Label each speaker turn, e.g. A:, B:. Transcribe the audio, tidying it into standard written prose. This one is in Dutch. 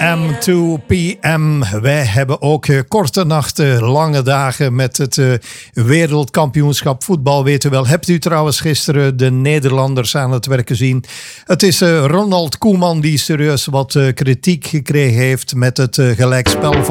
A: AM to PM. Wij hebben ook korte nachten, lange dagen met het wereldkampioenschap voetbal. Weet u wel. Hebt u trouwens gisteren de Nederlanders aan het werk gezien? Het is Ronald Koeman die serieus wat kritiek gekregen heeft met het gelijkspel